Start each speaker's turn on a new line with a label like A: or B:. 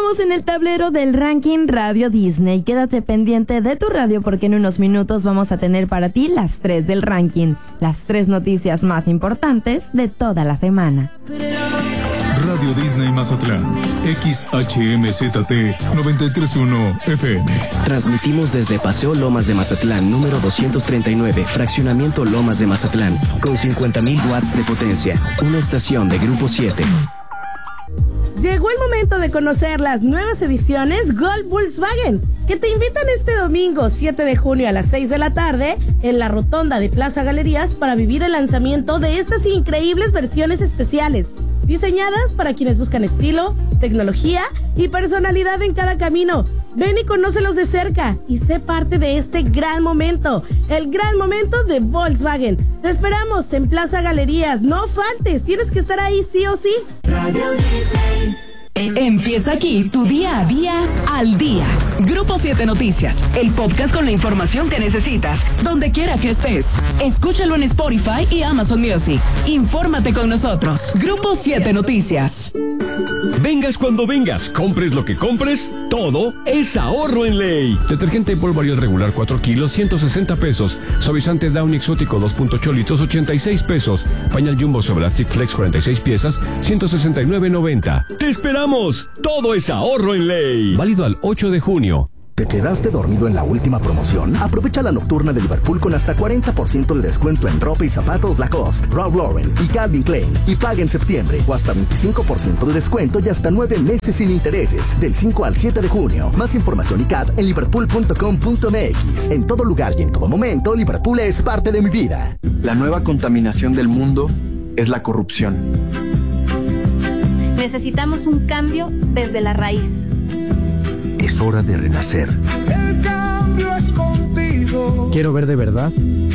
A: Estamos en el tablero del ranking Radio Disney. Quédate pendiente de tu radio porque en unos minutos vamos a tener para ti las 3 del ranking, las 3 noticias más importantes de toda la semana.
B: Radio Disney Mazatlán, XHMZT 93.1 FM.
C: Transmitimos desde Paseo Lomas de Mazatlán, número 239, Fraccionamiento Lomas de Mazatlán, con 50,000 watts de potencia. Una estación de Grupo 7.
D: Llegó el momento de conocer las nuevas ediciones Gold Volkswagen, que te invitan este domingo 7 de junio a las 6 de la tarde en la rotonda de Plaza Galerías para vivir el lanzamiento de estas increíbles versiones especiales, diseñadas para quienes buscan estilo, tecnología y personalidad en cada camino. Ven y conócelos de cerca y sé parte de este gran momento, el gran momento de Volkswagen. Te esperamos en Plaza Galerías, no faltes, tienes que estar ahí sí o sí. Radio Disney.
E: Empieza aquí tu día a día al día. Grupo 7 Noticias, el podcast con la información que necesitas, donde quiera que estés. Escúchalo en Spotify y Amazon Music. Infórmate con nosotros. Grupo 7 Noticias.
F: Vengas cuando vengas, compres lo que compres, todo es ahorro en Ley. Detergente en polvo Ariel regular 4 kilos, 160 pesos. Suavizante Downy exótico 2.8 litros, 86 pesos. Pañal Jumbo Soblastic Flex 46 piezas, 169.90. ¡Te esperamos! Todo es ahorro en Ley. Válido al 8 de junio.
G: ¿Te quedaste dormido en la última promoción? Aprovecha la nocturna de Liverpool con hasta 40% de descuento en ropa y zapatos Lacoste, Ralph Lauren y Calvin Klein. Y paga en septiembre o hasta 25% de descuento y hasta 9 meses sin intereses. Del 5 al 7 de junio. Más información y CAT en liverpool.com.mx. En todo lugar y en todo momento, Liverpool es parte de mi vida.
H: La nueva contaminación del mundo es la corrupción.
I: Necesitamos un cambio desde la raíz.
J: Es hora de renacer.
K: El cambio es contigo.
L: Quiero ver de verdad